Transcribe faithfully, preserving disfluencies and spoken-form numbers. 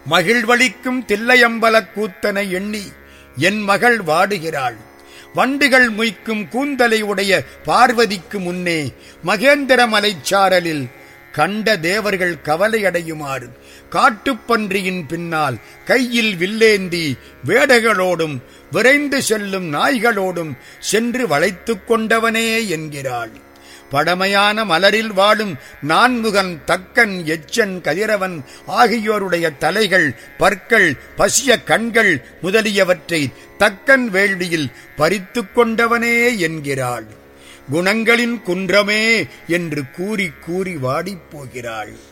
மகிழ்வளிக்கும் தில்லையம்பலக் கூத்தனை எண்ணி என் மகள் வாடுகிறாள். வண்டுகள் முய்க்கும் கூந்தலை உடைய பார்வதிக்கு முன்னே மகேந்திர மலைச்சாரலில் கண்ட தேவர்கள் கவலையடையுமாறு காட்டுப்பன்றியின் பின்னால் கையில் வில்லேந்தி வேடைகளோடும் விரைந்து செல்லும் நாய்களோடும் சென்று வளைத்துக் கொண்டவனே என்கிறாள். படமையான மலரில் வாழும் நான்முகன், தக்கன், எச்சன், கதிரவன் ஆகியோருடைய தலைகள், பற்கள், பசிய கண்கள் முதலியவற்றை தக்கன் வேள்வியில் பறித்துக் கொண்டவனே என்கிறாள். குணங்களின் குன்றமே என்று கூறி கூறி வாடிப் போகிறாள்.